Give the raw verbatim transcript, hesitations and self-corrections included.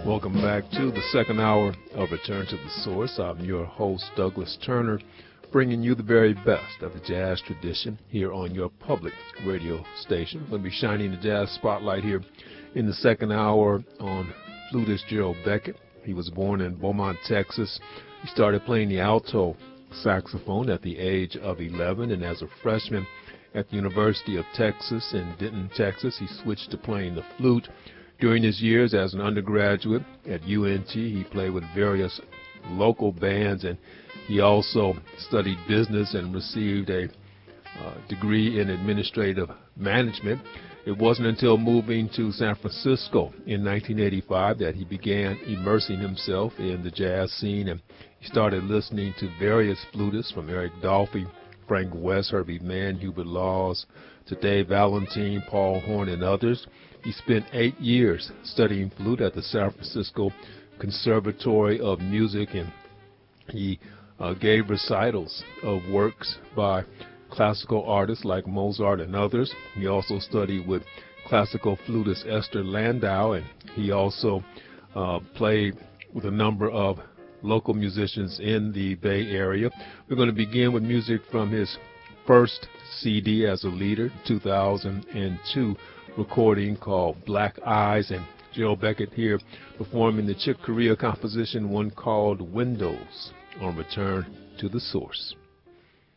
Welcome back to the second hour of Return to the Source. I'm your host, Douglas Turner, bringing you the very best of the jazz tradition here on your public radio station. We'll be shining the jazz spotlight here in the second hour on flutist Gerald Beckett. He was born in Beaumont, Texas. He started playing the alto saxophone at the age of eleven, and as a freshman at the University of Texas in Denton, Texas, he switched to playing the flute. During his years as an undergraduate at U N T, he played with various local bands, and he also studied business and received a uh, degree in administrative management. It wasn't until moving to San Francisco in nineteen eighty-five that he began immersing himself in the jazz scene, and he started listening to various flutists from Eric Dolphy, Frank West, Herbie Mann, Hubert Laws, to Dave Valentine, Paul Horn, and others. He spent eight years studying flute at the San Francisco Conservatory of Music, and he uh, gave recitals of works by classical artists like Mozart and others. He also studied with classical flutist Esther Landau, and he also uh, played with a number of local musicians in the Bay Area. We're going to begin with music from his first C D as a leader, two thousand two recording called Black Eyes, and Gerald Beckett here performing the Chick Corea composition, one called Windows, on Return to the Source.